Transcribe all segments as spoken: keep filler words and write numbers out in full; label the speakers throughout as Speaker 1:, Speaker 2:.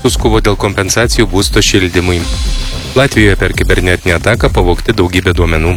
Speaker 1: Suskubo dėl kompensacijų būsto šildymui. Latvijoje per kibernetinę ataką pavogti daugybė duomenų.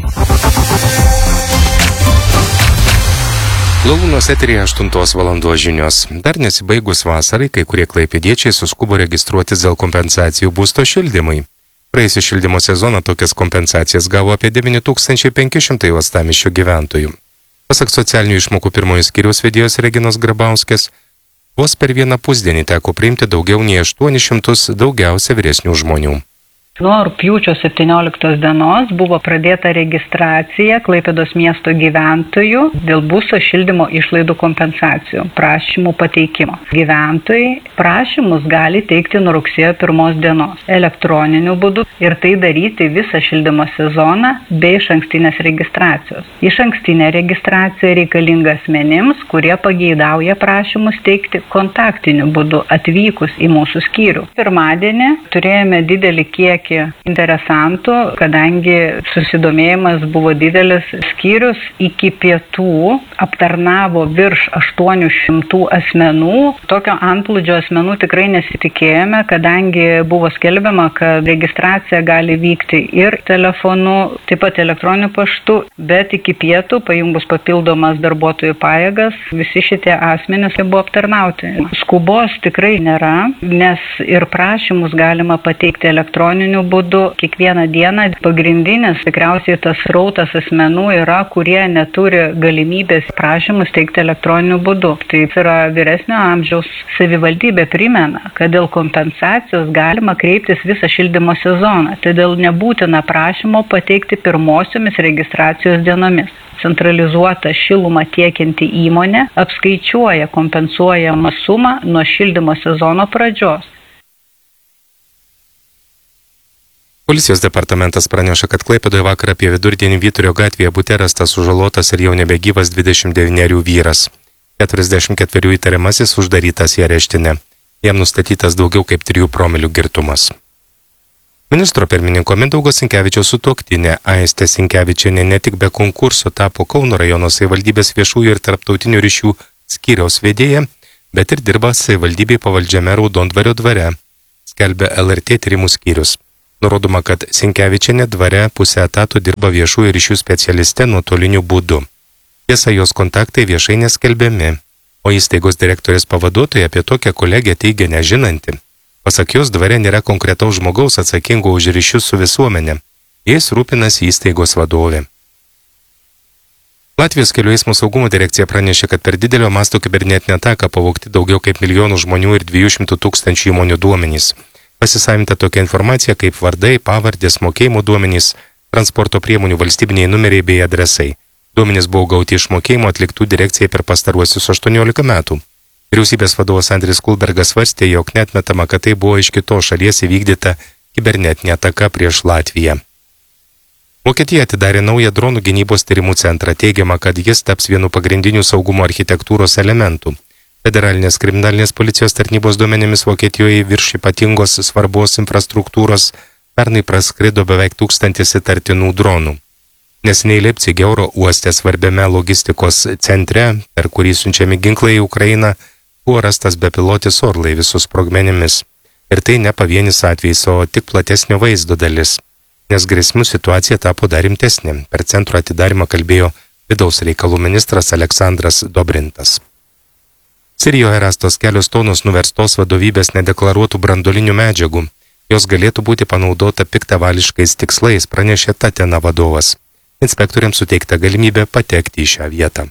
Speaker 1: Laulūnos eteryje aštuntos valandos žinios. Dar nesibaigus vasarai, kai kurie klaipėdiečiai suskubo registruotis dėl kompensacijų būsto šildymui. Praėjusį šildymo sezoną tokias kompensacijas gavo apie devyni tūkstančiai penki šimtai uostamiesčio gyventojų. Pasak socialinių išmokų pirmojo skyriaus vedėjos Reginos Grabauskės, vos per vieną pusdienį teko priimti daugiau nei aštuonis šimtus daugiausia vyresnių žmonių.
Speaker 2: Nuo rugpjūčio septynioliktos dienos buvo pradėta registracija Klaipėdos miesto gyventojų dėl būsto šildymo išlaidų kompensacijų prašymų pateikimo. Gyventojai prašymus gali teikti nuo rugsėjo pirmos dienos elektroniniu būdu ir tai daryti visą šildymo sezoną be išankstinės registracijos. Išankstinė registracija reikalinga asmenims, kurie pageidauja prašymus teikti kontaktiniu būdu atvykus į mūsų skyrių. Pirmadienį turėjome didelį kiekį interesantų, kadangi susidomėjimas buvo didelis. Skyrius iki pietų aptarnavo virš aštuonių šimtų asmenų. Tokio antplūdžio asmenų tikrai nesitikėjome, kadangi buvo skelbiama, kad registracija gali vykti ir telefonu, taip pat elektroniniu paštu, bet iki pietų, pajungus papildomas darbuotojų pajėgas, visi šitie asmenys buvo aptarnauti. Skubos tikrai nėra, nes ir prašymus galima pateikti elektroniniu būdu kiekvieną dieną. Pagrindinis tikriausiai tas srautas asmenų yra, kurie neturi galimybės prašymus teikti elektroniniu būdu. Tai yra vyresnio amžiaus. Savivaldybė primena, kad dėl kompensacijos galima kreiptis visą šildymo sezoną, todėl nebūtina prašymo pateikti pirmosiomis registracijos dienomis. Centralizuota šilumą tiekianti įmonė apskaičiuoja kompensuojamą sumą nuo šildymo sezono pradžios.
Speaker 1: Policijos departamentas praneša, kad Klaipėdoje vakar apie vidurdienį Vyturio gatvėje bute rastas sužalotas ir jau nebegyvas dvidešimt devynerių vyras. keturiasdešimt ketverių įtariamasis uždarytas į areštinę. Jam nustatytas daugiau kaip trijų promilių girtumas. Ministro pirmininko Mindaugo Sinkevičiaus sutuoktinė Aistė Sinkevičienė ne tik be konkurso tapo Kauno rajono savivaldybės viešųjų ir tarptautinių ryšių skyriaus vedėja, bet ir dirba savivaldybei pavaldžiame Raudondvario dvare, skelbia L R T tyrimų skyrius. Nurodoma, kad Sinkevičienė dvare pusę etato dirba viešųjų ryšių specialiste nuotoliniu būdu. Tiesa, jos kontaktai viešai neskelbiami, o įstaigos direktorės pavaduotoja apie tokią kolegę teigia nežinanti. Pasak jos, dvare nėra konkretaus žmogaus atsakingo už ryšius su visuomenė. Jais rūpinasi įstaigos vadovė. Latvijos kelių eismo saugumo direkcija pranešė, kad per didelio masto kibernetinę ataką pavogti daugiau kaip milijonų žmonių ir dviejų šimtų tūkstančių įmonių duomenys. Pasisavinta tokia informacija kaip vardai, pavardės, mokėjimo duomenys, transporto priemonių valstybiniai numeriai bei adresai. Duomenys buvo gauti iš mokėjimo atliktų direkcijai per pastaruosius aštuoniolika metų. Vyriausybės vadovas Andris Kulbergas svarstė, jog neatmetama, kad tai buvo iš kitos šalies įvykdyta kibernetinė ataka prieš Latviją. Vokietija atidarė naują dronų gynybos tyrimų centrą. Teigiama, kad jis taps vienu pagrindinių saugumo architektūros elementų. Federalinės kriminalinės policijos tarnybos duomenimis Vokietijoje virš ypatingos svarbos infrastruktūros pernai praskrido beveik tūkstantis įtartinų dronų. Neseniai Leipcige oro uoste svarbiame logistikos centre, per kurį siunčiami ginklai į Ukrainą, buvo rastas bepilotis orlaivis su sprogmenimis. Ir tai ne pavienis atvejis, o tik platesnio vaizdo dalis, nes grėsmių situacija tapo dar rimtesnė. Per centro atidarimą kalbėjo vidaus reikalų ministras Aleksandras Dobrintas. Sirijoje rastos kelios tonos nuverstos vadovybės nedeklaruotų brandolinių medžiagų. Jos galėtų būti panaudota piktavališkais tikslais, pranešė Tatena vadovas. Inspektoriams suteikta galimybė patekti į šią vietą.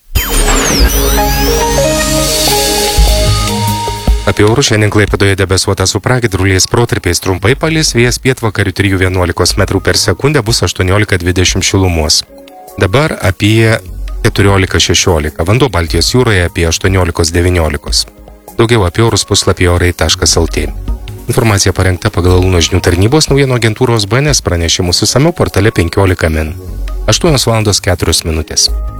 Speaker 1: Apie orus šiandien Klaipėdoje debesuota su pragiedruliais protarpiais, trumpai palis, vėjas pietvakarių trijų vienuolikos metrų per sekundę, bus aštuoniolika dvidešimt šilumos. Dabar apie keturiolika šešiolika, vanduo Baltijos jūroje apie aštuoniolika devyniolika. Daugiau apie orus puslapyje orai taškas el tė. Informacija parengta pagal Launo žinių tarnybos naujienų agentūros B N S pranešimus išsamiau portale penkiolika min. aštuonios valandos keturios minutės.